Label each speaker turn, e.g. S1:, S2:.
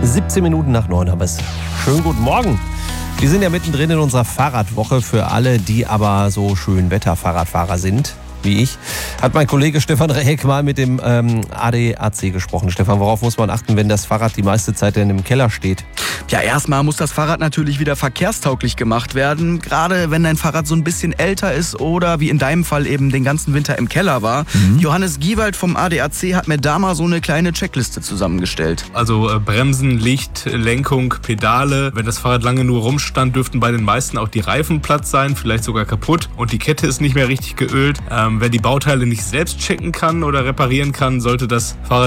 S1: 17 Minuten nach 9 haben wir es. Schönen guten Morgen. Wir sind ja mittendrin in unserer Fahrradwoche für alle, die aber so schön Wetterfahrradfahrer sind, wie ich. Hat mein Kollege Stefan Reheck mal mit dem ADAC gesprochen. Stefan, worauf muss man achten, wenn das Fahrrad die meiste Zeit denn im Keller steht?
S2: Ja, erstmal muss das Fahrrad natürlich wieder verkehrstauglich gemacht werden. Gerade wenn dein Fahrrad so ein bisschen älter ist oder wie in deinem Fall eben den ganzen Winter im Keller war. Johannes Giewald vom ADAC hat mir da mal so eine kleine Checkliste zusammengestellt.
S3: Also Bremsen, Licht, Lenkung, Pedale. Wenn das Fahrrad lange nur rumstand, dürften bei den meisten auch die Reifen platt sein, vielleicht sogar kaputt. Und die Kette ist nicht mehr richtig geölt. Wer die Bauteile nicht selbst checken kann oder reparieren kann, sollte das Fahrrad